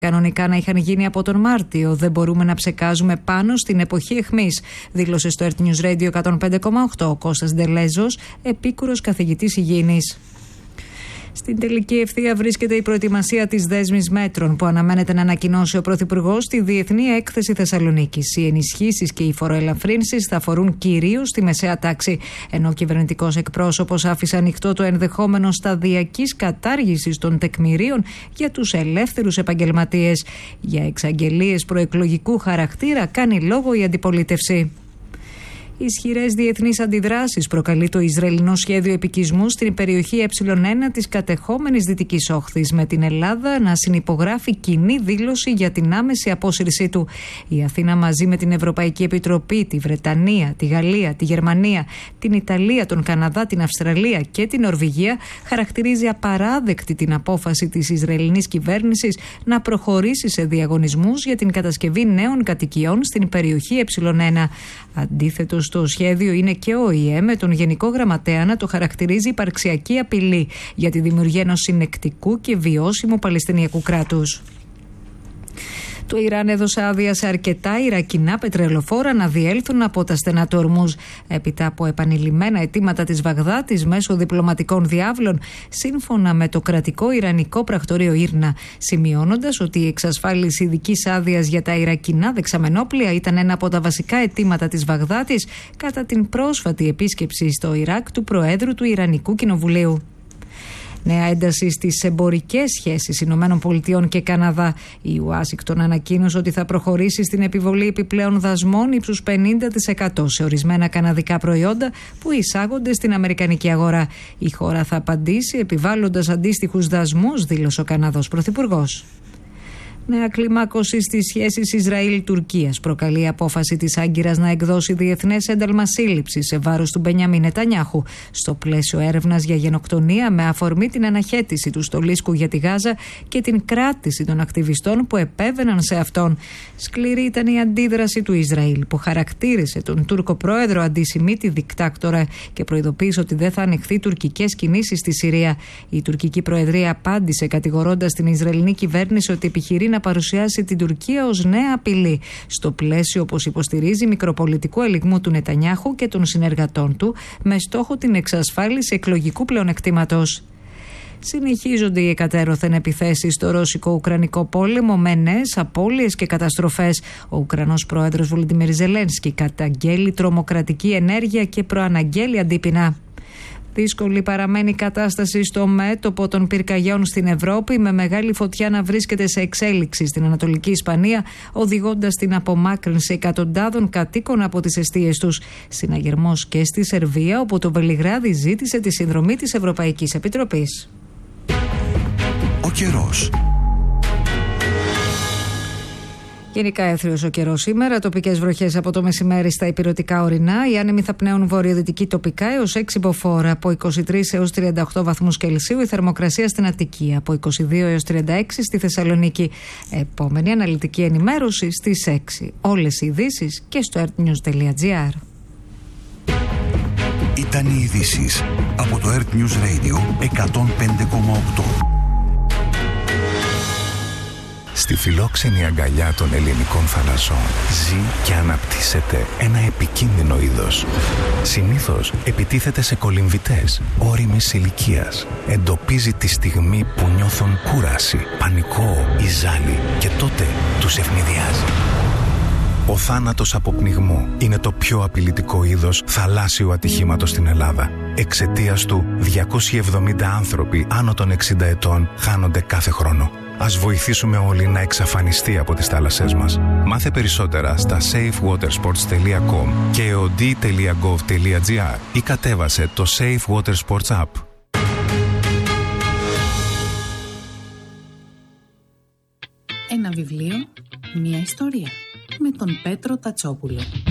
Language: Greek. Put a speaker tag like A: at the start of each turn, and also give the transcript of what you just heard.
A: Κανονικά να είχαν γίνει από τον Μάρτιο. Δεν μπορούμε να ψεκάζουμε πάνω στην εποχή αιχμής, δήλωσε στο Earth News Radio 105,8 ο Κώστας Ντελέζος, επίκουρος καθηγητής υγιεινής. Στην τελική ευθεία βρίσκεται η προετοιμασία της δέσμης μέτρων που αναμένεται να ανακοινώσει ο Πρωθυπουργός στη Διεθνή Έκθεση Θεσσαλονίκης. Οι ενισχύσεις και οι φοροελαφρύνσεις θα αφορούν κυρίως τη μεσαία τάξη, ενώ ο κυβερνητικός εκπρόσωπος άφησε ανοιχτό το ενδεχόμενο σταδιακής κατάργησης των τεκμηρίων για τους ελεύθερους επαγγελματίες. Για εξαγγελίες προεκλογικού χαρακτήρα κάνει λόγο η αντιπολίτευση. Ισχυρές διεθνείς αντιδράσεις προκαλεί το Ισραηλινό σχέδιο επικισμού στην περιοχή Ε1 της κατεχόμενης Δυτικής Όχθης, με την Ελλάδα να συνυπογράφει κοινή δήλωση για την άμεση απόσυρσή του. Η Αθήνα μαζί με την Ευρωπαϊκή Επιτροπή, τη Βρετανία, τη Γαλλία, τη Γερμανία, την Ιταλία, τον Καναδά, την Αυστραλία και την Νορβηγία χαρακτηρίζει απαράδεκτη την απόφαση της Ισραηλινής κυβέρνησης να προχωρήσει σε διαγωνισμούς για την κατασκευή νέων κατοικιών στην περιοχή Ε1. Αντίθετο στο σχέδιο είναι και ο ΟΗΕ, με τον Γενικό Γραμματέα να το χαρακτηρίζει υπαρξιακή απειλή για τη δημιουργία ενός συνεκτικού και βιώσιμου Παλαιστινιακού κράτους. Το Ιράν έδωσε άδεια σε αρκετά Ιρακινά πετρελοφόρα να διέλθουν από τα στενά του Ορμούζ, έπειτα από επανειλημμένα αιτήματα της Βαγδάτης μέσω διπλωματικών διάβλων, σύμφωνα με το κρατικό Ιρανικό πρακτορείο Ήρνα, σημειώνοντας ότι η εξασφάλιση ειδικής άδειας για τα Ιρακινά δεξαμενόπλια ήταν ένα από τα βασικά αιτήματα της Βαγδάτης κατά την πρόσφατη επίσκεψη στο Ιράκ του Προέδρου του Ιρανικού Κοινοβουλίου. Νέα ένταση στις εμπορικές σχέσεις ΗΠΑ και Καναδά. Η Ουάσιγκτον ανακοίνωσε ότι θα προχωρήσει στην επιβολή επιπλέον δασμών ύψους 50% σε ορισμένα καναδικά προϊόντα που εισάγονται στην αμερικανική αγορά. Η χώρα θα απαντήσει επιβάλλοντας αντίστοιχους δασμούς, δήλωσε ο Καναδός Πρωθυπουργός. Νέα κλιμάκωση στις σχέσεις Ισραήλ-Τουρκίας προκαλεί η απόφαση της Άγκυρας να εκδώσει διεθνές ένταλμα σύλληψης σε βάρος του Μπενιαμίν Νετανιάχου, στο πλαίσιο έρευνας για γενοκτονία με αφορμή την αναχέτηση του στολίσκου για τη Γάζα και την κράτηση των ακτιβιστών που επέβαιναν σε αυτόν. Σκληρή ήταν η αντίδραση του Ισραήλ, που χαρακτήρισε τον Τούρκο πρόεδρο αντισημίτη δικτάκτορα και προειδοποίησε ότι δεν θα ανεχθεί τουρκικές κινήσεις στη Συρία. Η τουρκική προεδρία απάντησε κατηγορώντας την Ισραηλινή κυβέρνηση ότι επιχειρεί να παρουσιάσει την Τουρκία ως νέα απειλή, στο πλαίσιο, όπως υποστηρίζει, μικροπολιτικού ελιγμού του Νετανιάχου και των συνεργατών του, με στόχο την εξασφάλιση εκλογικού πλεονεκτήματος. Συνεχίζονται οι εκατέρωθεν επιθέσεις στο ρώσικο-ουκρανικό πόλεμο με νέες απώλειες και καταστροφές. Ο Ουκρανός πρόεδρος Βολοντιμίρ Ζελένσκι καταγγέλει τρομοκρατική ενέργεια και προαναγγέλει αντίπεινα. Δύσκολη παραμένει η κατάσταση στο μέτωπο των πυρκαγιών στην Ευρώπη, με μεγάλη φωτιά να βρίσκεται σε εξέλιξη στην Ανατολική Ισπανία, οδηγώντας την απομάκρυνση εκατοντάδων κατοίκων από τις εστίες τους. Συναγερμός και στη Σερβία, όπου το Βελιγράδι ζήτησε τη συνδρομή της Ευρωπαϊκής Επιτροπής.
B: Ο καιρός.
A: Γενικά έθριος ο καιρός σήμερα, τοπικές βροχές από το μεσημέρι στα ηπειρωτικά ορεινά. Οι άνεμοι θα πνέουν βορειοδυτική τοπικά έως 6 μποφόρ, από 23 έως 38 βαθμούς Κελσίου. Η θερμοκρασία στην Αττική από 22 έως 36 στη Θεσσαλονίκη. Επόμενη αναλυτική ενημέρωση στις 6. Όλες οι ειδήσεις και στο earthnews.gr.
B: Ήταν οι ειδήσεις από το Earth News Radio 105,8. Στη φιλόξενη αγκαλιά των ελληνικών θαλασσών ζει και αναπτύσσεται ένα επικίνδυνο είδος. Συνήθως επιτίθεται σε κολυμβητές όριμης ηλικίας. Εντοπίζει τη στιγμή που νιώθουν κούραση, πανικό ή ζάλι και τότε τους ευνηδιάζει. Ο θάνατος από πνιγμό είναι το πιο απειλητικό είδος θαλάσσιου ατυχήματος στην Ελλάδα. Εξαιτίας του 270 άνθρωποι άνω των 60 ετών χάνονται κάθε χρόνο. Ας βοηθήσουμε όλοι να εξαφανιστεί από τις θάλασσές μας. Μάθε περισσότερα στα safewatersports.com και od.gov.gr ή κατέβασε το Safe Water Sports App.
C: Ένα βιβλίο, μια ιστορία. Με τον Πέτρο Τατσόπουλο.